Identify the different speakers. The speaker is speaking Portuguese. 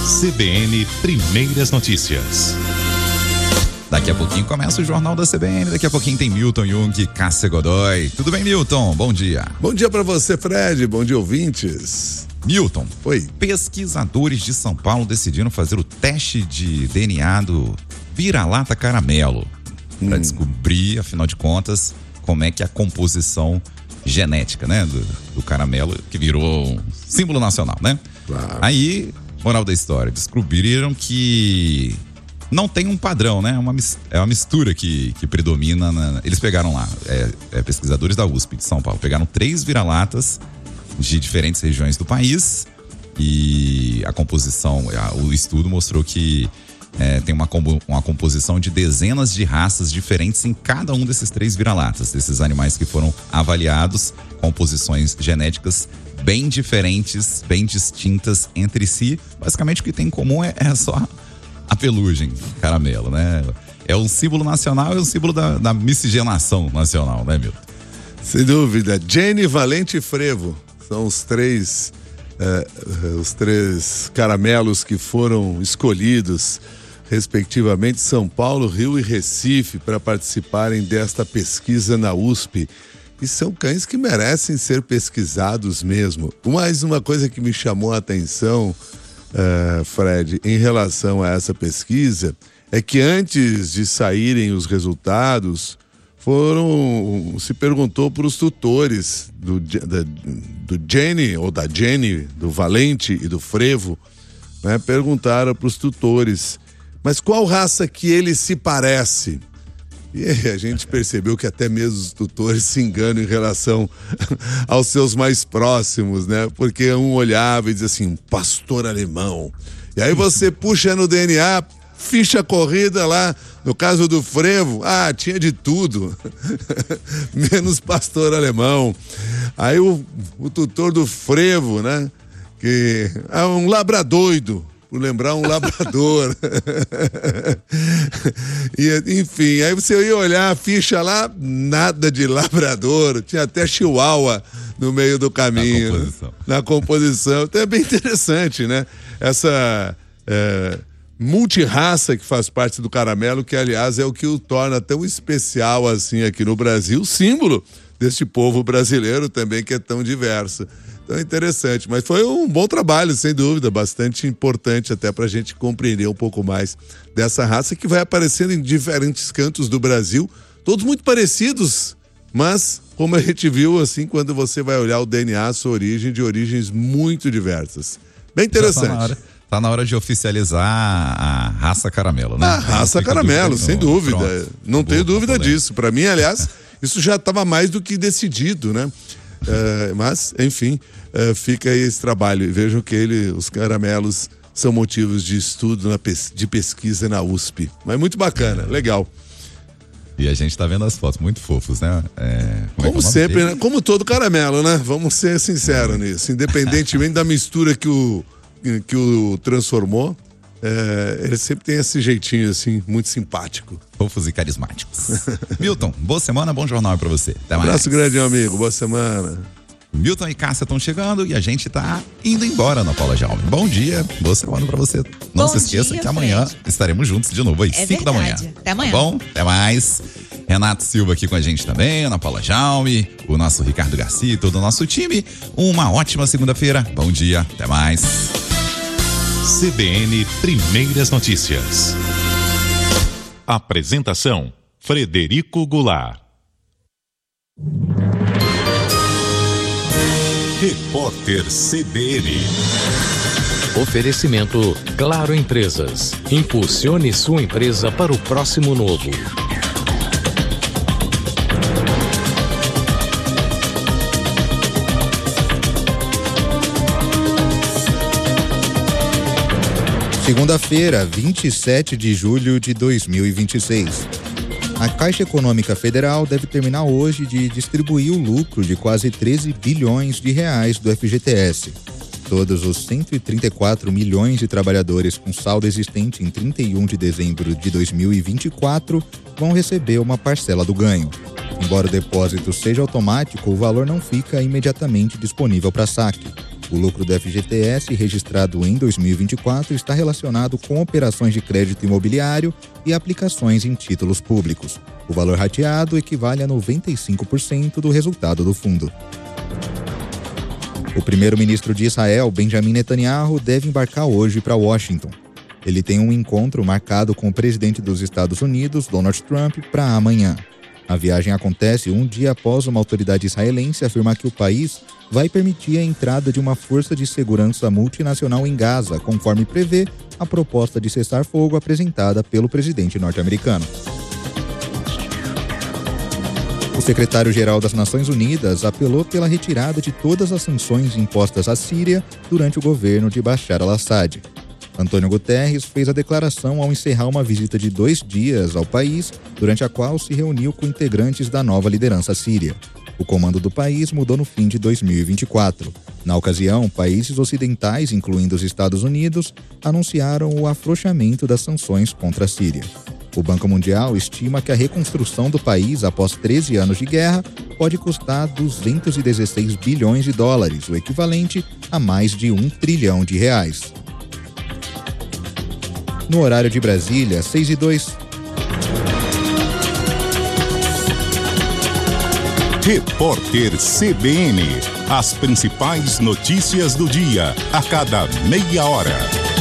Speaker 1: CBN Primeiras Notícias.
Speaker 2: Daqui a pouquinho começa o Jornal da CBN, daqui a pouquinho tem Milton Jung, Cássia Godoy. Tudo bem, Milton? Bom dia.
Speaker 3: Bom dia pra você, Fred. Bom dia, ouvintes.
Speaker 2: Milton,
Speaker 3: Oi.
Speaker 2: Pesquisadores de São Paulo decidiram fazer o teste de DNA do vira-lata caramelo para descobrir, afinal de contas, como é que é a composição genética, né, do caramelo, que virou um símbolo nacional, né?
Speaker 3: Claro.
Speaker 2: Aí, moral da história, descobriram que não tem um padrão, né? É uma mistura que predomina. Eles pegaram lá, pesquisadores da USP de São Paulo, pegaram 3 vira-latas de diferentes regiões do país e a composição, o estudo mostrou que tem uma composição de dezenas de raças diferentes em cada um desses 3 vira-latas, desses animais que foram avaliados, composições genéticas bem diferentes, bem distintas entre si. Basicamente o que tem em comum é só a pelugem, caramelo, né? É um símbolo nacional, é um símbolo da miscigenação nacional, né, Milton?
Speaker 3: Sem dúvida. Jenny, Valente e Frevo são os três caramelos que foram escolhidos, respectivamente, São Paulo, Rio e Recife, para participarem desta pesquisa na USP. E são cães que merecem ser pesquisados mesmo. Mais uma coisa que me chamou a atenção, Fred, em relação a essa pesquisa, é que antes de saírem os resultados, se perguntou para os tutores do Jenny, ou da Jenny, do Valente e do Frevo, né? Perguntaram para os tutores, mas qual raça que ele se parece? E a gente percebeu que até mesmo os tutores se enganam em relação aos seus mais próximos, né? Porque um olhava e dizia assim, pastor alemão. E aí você puxa no DNA, ficha corrida lá, no caso do Frevo, tinha de tudo, menos pastor alemão. Aí o tutor do Frevo, né? Que é um labradoido. Por lembrar um labrador. E, enfim, aí você ia olhar a ficha lá, nada de labrador, tinha até chihuahua no meio do caminho. Na composição. Então é bem interessante, né? Essa multirraça que faz parte do caramelo, que aliás é o que o torna tão especial assim aqui no Brasil, símbolo deste povo brasileiro também que é tão diverso. Então é interessante, mas foi um bom trabalho, sem dúvida, bastante importante até pra gente compreender um pouco mais dessa raça que vai aparecendo em diferentes cantos do Brasil, todos muito parecidos, mas como a gente viu assim, quando você vai olhar o DNA, sua origem, de origens muito diversas. Bem interessante.
Speaker 2: Tá na hora de oficializar a raça caramelo, né?
Speaker 3: A raça caramelo, sem dúvida. Pronto. Não tenho dúvida disso. Pra mim, aliás, isso já estava mais do que decidido, né? Mas, enfim, fica aí esse trabalho. E vejam que os caramelos são motivos de estudo, de pesquisa na USP. Mas muito bacana, legal.
Speaker 2: E a gente tá vendo as fotos, muito fofos, né?
Speaker 3: Como sempre, né? Como todo caramelo, né? Vamos ser sinceros nisso. Independentemente da mistura que o transformou, ele sempre tem esse jeitinho assim, muito simpático.
Speaker 2: Fofos e carismáticos. Milton, boa semana, bom jornal pra você. Até mais.
Speaker 3: Abraço grande, meu amigo, boa semana.
Speaker 2: Milton e Cássia estão chegando e a gente tá indo embora na Paula Jaume. Bom dia, boa semana pra você. Não se esqueça que amanhã estaremos juntos de novo às 5 da manhã.
Speaker 4: Até amanhã.
Speaker 2: Tá bom? Até mais. Renato Silva aqui com a gente também, Ana Paula Jaume, o nosso Ricardo Garcia e todo o nosso time. Uma ótima segunda-feira. Bom dia, até mais.
Speaker 1: CBN Primeiras Notícias. Apresentação: Frederico Goulart. Repórter CBN.
Speaker 5: Oferecimento Claro Empresas. Impulsione sua empresa para o próximo novo.
Speaker 6: Segunda-feira, 27 de julho de 2026. A Caixa Econômica Federal deve terminar hoje de distribuir o lucro de quase 13 bilhões de reais do FGTS. Todos os 134 milhões de trabalhadores com saldo existente em 31 de dezembro de 2024 vão receber uma parcela do ganho. Embora o depósito seja automático, o valor não fica imediatamente disponível para saque. O lucro do FGTS, registrado em 2024, está relacionado com operações de crédito imobiliário e aplicações em títulos públicos. O valor rateado equivale a 95% do resultado do fundo. O primeiro-ministro de Israel, Benjamin Netanyahu, deve embarcar hoje para Washington. Ele tem um encontro marcado com o presidente dos Estados Unidos, Donald Trump, para amanhã. A viagem acontece um dia após uma autoridade israelense afirmar que o país vai permitir a entrada de uma força de segurança multinacional em Gaza, conforme prevê a proposta de cessar fogo apresentada pelo presidente norte-americano. O secretário-geral das Nações Unidas apelou pela retirada de todas as sanções impostas à Síria durante o governo de Bashar al-Assad. Antônio Guterres fez a declaração ao encerrar uma visita de 2 dias ao país, durante a qual se reuniu com integrantes da nova liderança síria. O comando do país mudou no fim de 2024. Na ocasião, países ocidentais, incluindo os Estados Unidos, anunciaram o afrouxamento das sanções contra a Síria. O Banco Mundial estima que a reconstrução do país após 13 anos de guerra pode custar 216 bilhões de dólares, o equivalente a mais de R$1 trilhão. No horário de Brasília, 6:02.
Speaker 1: Repórter CBN. As principais notícias do dia, a cada meia hora.